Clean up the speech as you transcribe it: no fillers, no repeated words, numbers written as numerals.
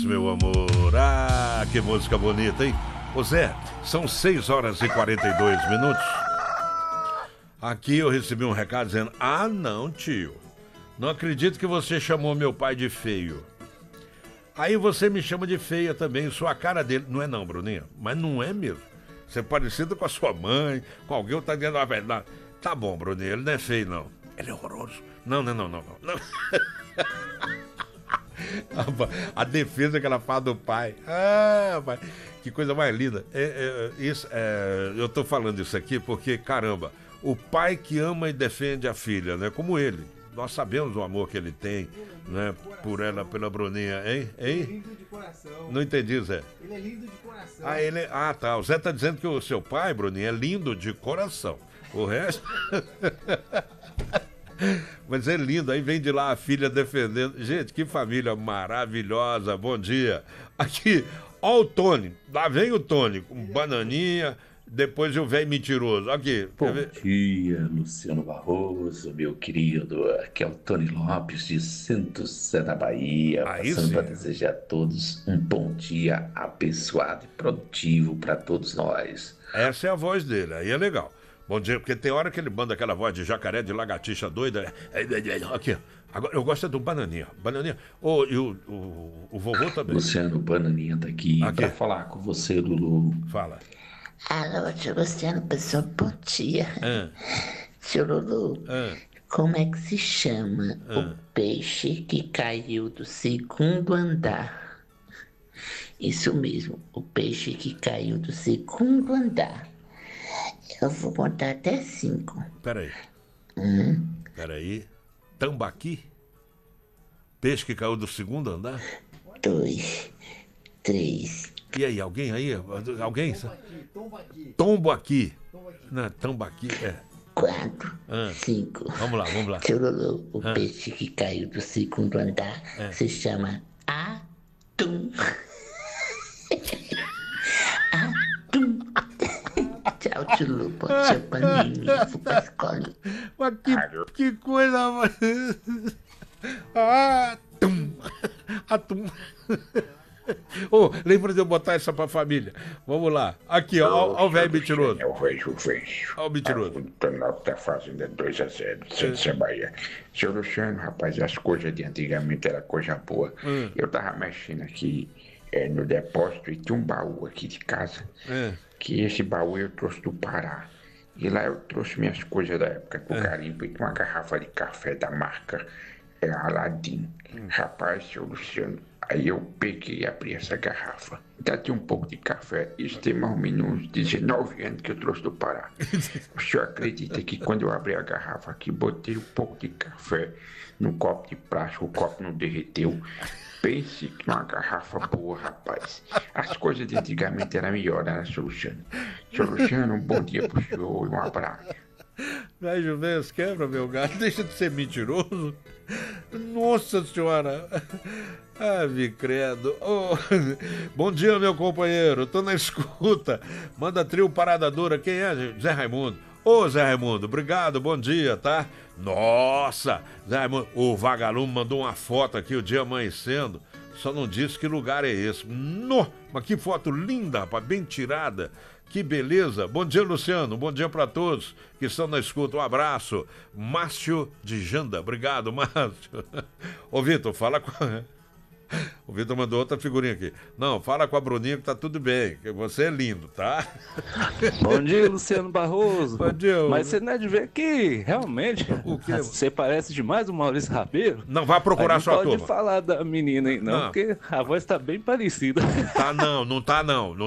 Meu amor, que música bonita, hein? Ô Zé, são 6h42. Aqui eu recebi um recado dizendo: não, tio, não acredito que você chamou meu pai de feio. Aí você me chama de feia também, sua cara dele. Não é não, Bruninha, mas não é mesmo. Você é parecido com a sua mãe, com alguém que tá dizendo a verdade. Tá bom, Bruninha, ele não é feio, não. Ele é horroroso. Não. A defesa que ela fala do pai. Pai, que coisa mais linda. Eu tô falando isso aqui porque, caramba, o pai que ama e defende a filha, né? Como ele. Nós sabemos o amor que ele tem, né? Por ela, pela Bruninha, hein? Ele é lindo de coração. Não entendi, Zé. Ele é lindo de coração. Tá. O Zé tá dizendo que o seu pai, Bruninha, é lindo de coração. O resto... Mas é lindo, aí vem de lá a filha defendendo. Gente, que família maravilhosa, bom dia. Aqui, ó o Tony, lá vem o Tony, com bananinha, depois o velho mentiroso. Aqui. Bom dia, Luciano Barroso, meu querido. Aqui é o Tony Lopes, de Santo Sé da Bahia, passando para desejar a todos um bom dia abençoado e produtivo para todos nós. Essa é a voz dele, aí é legal. Bom dia, porque tem hora que ele manda aquela voz de jacaré, de lagartixa doida. Aqui, agora eu gosto do Bananinha. Bananinha. E o vovô também. Luciano, Bananinha tá aqui para falar com você, Lulu. Fala. Alô, tio Luciano, pessoal, bom dia. Tio Lulu, como é que se chama o peixe que caiu do segundo andar? Isso mesmo, o peixe que caiu do segundo andar. Eu vou contar até 5. Peraí. Tambaqui? Peixe que caiu do segundo andar? 2, 3. E aí, alguém aí? Alguém? Tombo aqui. Não, tambaqui, 4, 5. Vamos lá. Seu Lulu, o peixe que caiu do segundo andar se chama atum. Tchau, tio Lu, pode ser paninho, vou pra escola. Mas que coisa, mano. Atum. Lembra de eu botar essa pra família? Vamos lá. Aqui, ó o velho mentiroso. Eu vejo. Ó o mentiroso. O Tonal tá fazendo 2-0, Santo Bahia. Seu Luciano, rapaz, as coisas de antigamente era coisa boa. Eu tava mexendo aqui no depósito e tinha um baú aqui de casa. Que esse baú eu trouxe do Pará. E lá eu trouxe minhas coisas da época com carimbo. E tinha uma garrafa de café da marca Aladim. Rapaz, seu Luciano, aí eu peguei e abri essa garrafa. Ainda tinha um pouco de café. Isso tem mais ou menos uns 19 anos que eu trouxe do Pará. O senhor acredita que quando eu abri a garrafa aqui, botei um pouco de café no copo de plástico, o copo não derreteu? Pense que uma garrafa boa, rapaz. As coisas de antigamente eram melhores, né, seu Luciano? Seu Luciano, um bom dia pro senhor e um abraço. Vai, Juventus, quebra meu gato, deixa de ser mentiroso. Nossa senhora. Ave credo. Bom dia, meu companheiro, tô na escuta. Manda trio Parada Dura, quem é? Zé Raimundo. Zé Raimundo, obrigado, bom dia, tá? Nossa, Zé Raimundo, o vagalume mandou uma foto aqui, o dia amanhecendo, só não disse que lugar é esse. Mas que foto linda, rapaz, bem tirada, que beleza. Bom dia, Luciano, bom dia pra todos que estão na escuta, um abraço. Márcio de Janda, obrigado, Márcio. Ô, Vitor, fala com... O Vitor mandou outra figurinha aqui. Não, fala com a Bruninha que tá tudo bem, que você é lindo, tá? Bom dia, Luciano Barroso. Bom dia. Mas você não é de ver que, realmente, você parece demais o Maurício Rabelo. Não, vai procurar sua turma. Não pode falar da menina aí, não, porque a voz tá bem parecida. Tá não tá não.